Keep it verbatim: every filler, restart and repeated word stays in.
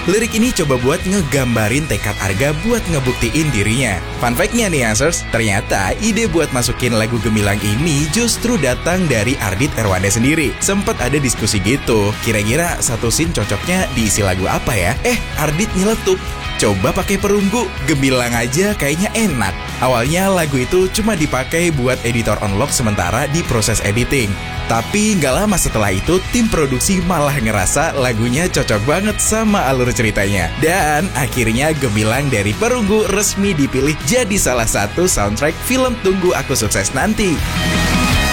Lirik ini coba buat ngegambarin tekad Arga buat ngebuktiin dirinya. Fun fact-nya nih Answers, ternyata ide buat masukin lagu Gemilang ini justru datang dari Ardit Erwanda sendiri. Sempet ada diskusi gitu, kira-kira satu scene cocoknya diisi lagu apa ya? Eh, Ardit nyeletuk, coba pakai perunggu, Gemilang aja kayaknya enak. Awalnya lagu itu cuma dipakai buat editor unlock sementara di proses editing. Tapi nggak lama setelah itu, tim produksi malah ngerasa lagunya cocok banget sama alur ceritanya. Dan akhirnya Gemilang dari Perunggu resmi dipilih jadi salah satu soundtrack film Tunggu Aku Sukses Nanti.